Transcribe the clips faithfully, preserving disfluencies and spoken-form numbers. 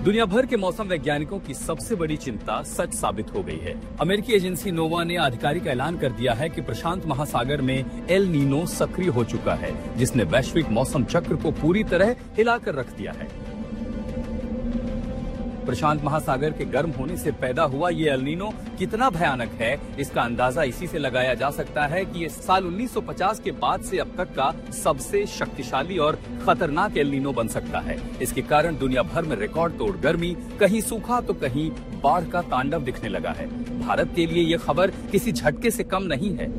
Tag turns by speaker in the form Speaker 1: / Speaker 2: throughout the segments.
Speaker 1: दुनिया भर के मौसम वैज्ञानिकों की सबसे बड़ी चिंता सच साबित हो गई है। अमेरिकी एजेंसी नोवा ने आधिकारिक ऐलान कर दिया है कि प्रशांत महासागर में एल नीनो सक्रिय हो चुका है, जिसने वैश्विक मौसम चक्र को पूरी तरह हिलाकर रख दिया है। प्रशांत महासागर के गर्म होने से पैदा हुआ ये एल नीनो कितना भयानक है, इसका अंदाजा इसी से लगाया जा सकता है कि ये साल उन्नीस सौ पचास के बाद से अब तक का सबसे शक्तिशाली और खतरनाक एल नीनो बन सकता है। इसके कारण दुनिया भर में रिकॉर्ड तोड़ गर्मी, कहीं सूखा तो कहीं बाढ़ का तांडव दिखने लगा है। भारत के लिए ये खबर किसी झटके से कम नहीं है।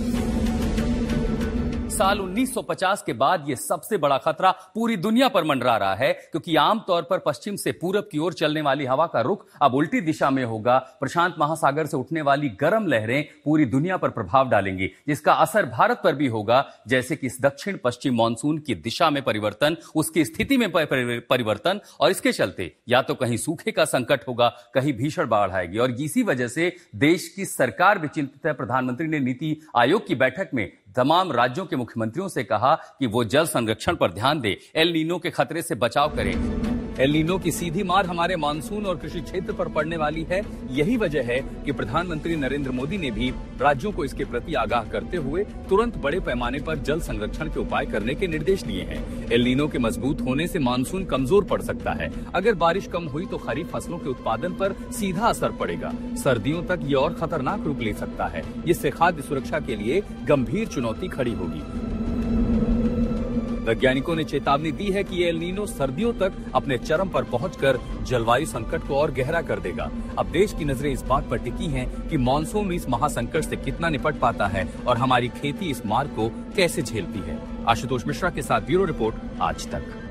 Speaker 1: साल उन्नीस सौ पचास के बाद ये सबसे बड़ा खतरा पूरी दुनिया पर मंडरा रहा है, क्योंकि आमतौर पर पश्चिम से पूरब की ओर चलने वाली हवा का रुख अब उल्टी दिशा में होगा। प्रशांत महासागर से उठने वाली गर्म लहरें पूरी दुनिया पर प्रभाव डालेंगी, जिसका असर भारत पर भी होगा। जैसे कि इस दक्षिण पश्चिम मानसून की दिशा में परिवर्तन, उसकी स्थिति में परिवर्तन, और इसके चलते या तो कहीं सूखे का संकट होगा, कहीं भीषण बाढ़ आएगी। और इसी वजह से देश की सरकार भी चिंतित है। प्रधानमंत्री ने नीति आयोग की बैठक में तमाम राज्यों के मुख्यमंत्रियों से कहा कि वो जल संरक्षण पर ध्यान दें, एल नीनो के खतरे से बचाव करें। एल नीनो की सीधी मार हमारे मानसून और कृषि क्षेत्र पर पड़ने वाली है। यही वजह है कि प्रधानमंत्री नरेंद्र मोदी ने भी राज्यों को इसके प्रति आगाह करते हुए तुरंत बड़े पैमाने पर जल संरक्षण के उपाय करने के निर्देश दिए हैं। एल नीनो के मजबूत होने से मानसून कमजोर पड़ सकता है। अगर बारिश कम हुई तो खरीफ फसलों के उत्पादन पर सीधा असर पड़ेगा। सर्दियों तक ये और खतरनाक रूप ले सकता है, जिससे खाद्य सुरक्षा के लिए गंभीर चुनौती खड़ी होगी। वैज्ञानिकों ने चेतावनी दी है कि एल नीनो सर्दियों तक अपने चरम पर पहुंचकर जलवायु संकट को और गहरा कर देगा। अब देश की नजरें इस बात पर टिकी हैं कि मॉनसून इस महासंकट से कितना निपट पाता है और हमारी खेती इस मार को कैसे झेलती है। आशुतोष मिश्रा के साथ ब्यूरो रिपोर्ट, आज तक।